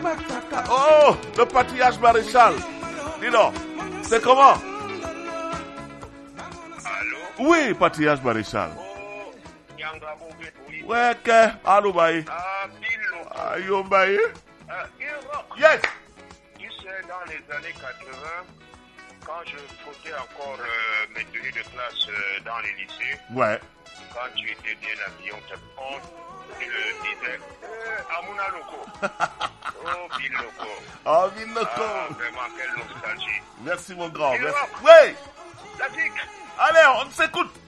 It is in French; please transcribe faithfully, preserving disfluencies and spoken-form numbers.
Yamataka. Oh, le patriarche maréchal. Dis donc, c'est comment? Allô? Oui, patriarche maréchal. Oh, Yangabo, oui. Ouais, que, allô, baï. Ah, Billo. Ayo, baï. Ah, Iroc. Yes. Tu sais, dans les années quatre-vingts, quand je faisais encore euh, mes tenues de classe euh, dans les lycées, Ouais. quand tu étais bien habillé, on te on te le disait, euh, Amuna Loco. Oh, Bill Loco. Oh, Bill Ah, Loco. vraiment, quelle nostalgie. Merci, mon grand. Iroc. Merci. Oui. La tique. Allez, on s'écoute.